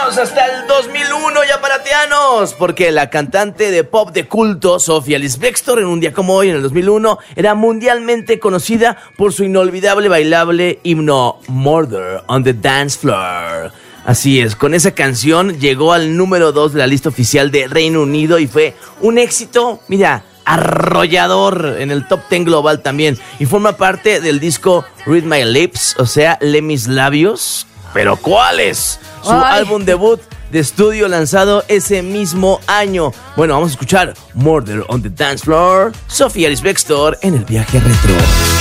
Vámonos hasta el 2001, ya parateanos, porque la cantante de pop de culto, Sofía Ellis-Bextor, en un día como hoy, en el 2001, era mundialmente conocida por su inolvidable bailable himno Murder on the Dance Floor. Así es, con esa canción llegó al número 2 de la lista oficial de Reino Unido y fue un éxito, mira, arrollador en el top 10 global también. Y forma parte del disco Read My Lips, o sea, Lee Mis Labios. ¿Pero cuáles? Su álbum debut de estudio lanzado ese mismo año. Bueno, vamos a escuchar Murder on the Dance Floor, Sofía Ellis-Bextor en el viaje retro.